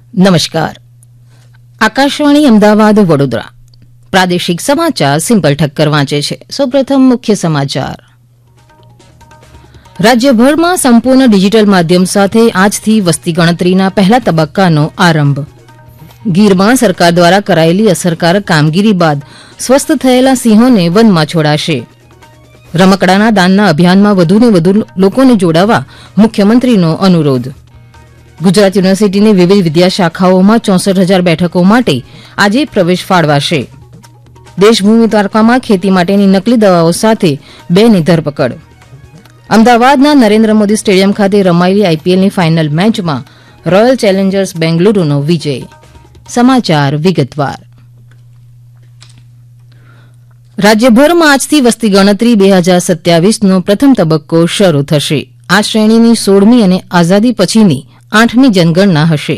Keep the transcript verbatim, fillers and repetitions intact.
નમસ્કાર. આકાશવાણી અમદાવાદ વડોદરા પ્રાદેશિક સમાચાર સિમ્પલ ઠક્કર વાંચે છે. સૌપ્રથમ મુખ્ય સમાચાર. રાજ્યભરમાં સંપૂર્ણ ડિજીટલ માધ્યમ સાથે આજથી વસ્તી ગણતરીના પહેલા તબક્કાનો આરંભ. ગીરમાં સરકાર દ્વારા કરાયેલી અસરકારક કામગીરી બાદ સ્વસ્થ થયેલા સિંહોને વનમાં છોડાશે. રમકડાના દાનના અભિયાનમાં વધુને વધુ લોકોને જોડાવા મુખ્યમંત્રીનો અનુરોધ. ગુજરાત યુનિવર્સિટીની વિવિધ વિદ્યા શાખાઓમાં ચોસઠ હજાર બેઠકો માટે આજે પ્રવેશ ફાળવાશે. દેશભૂમિ દ્વારકામાં ખેતી માટેની નકલી દવાઓ સાથે બેની ધરપકડ. અમદાવાદના નરેન્દ્ર મોદી સ્ટેડિયમ ખાતે રમાયેલી આઈપીએલની ફાઇનલ મેચમાં રોયલ ચેલેન્જર્સ બેંગલુરુનો વિજય. સમાચાર વિગતવાર. રાજ્યભરમાં આજથી વસ્તી ગણતરી બે હજાર સત્યાવીસનો પ્રથમ તબક્કો શરૂ થશે. આ શ્રેણીની સોળમી અને આઝાદી પછીની આઠમી જનગણના હશે.